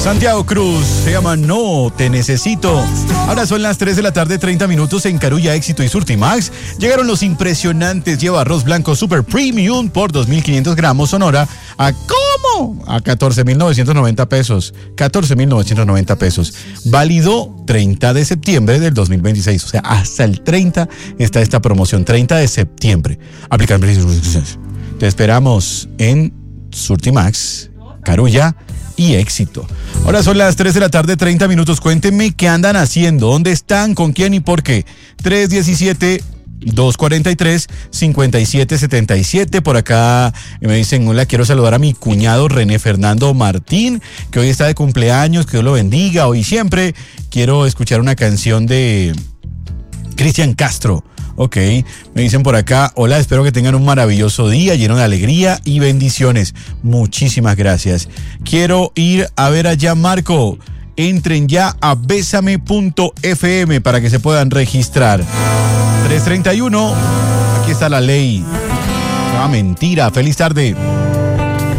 Santiago Cruz, se llama No Te Necesito. Ahora son las 3 de la tarde, 30 minutos en Carulla, Éxito y Surtimax. Llegaron los impresionantes Lleva Arroz Blanco Super Premium por 2.500 gramos Sonora. ¿A cómo? A 14.990 pesos. 14.990 pesos. Válido 30 de septiembre del 2026. O sea, hasta el 30 está esta promoción. 30 de septiembre. Aplicar. Te esperamos en Surtimax, Carulla y Éxito. Ahora son las 3 de la tarde, 30 minutos. Cuéntenme qué andan haciendo, dónde están, con quién y por qué. 317-243-5777. Por acá me dicen, hola, quiero saludar a mi cuñado René Fernando Martín, que hoy está de cumpleaños, que Dios lo bendiga, hoy y siempre. Quiero escuchar una canción de Cristian Castro. Ok, me dicen por acá, hola, espero que tengan un maravilloso día lleno de alegría y bendiciones. Muchísimas gracias. Quiero ir a ver allá, Marco. Entren ya a besame.fm para que se puedan registrar. 331, aquí está la ley. Ah, mentira, feliz tarde.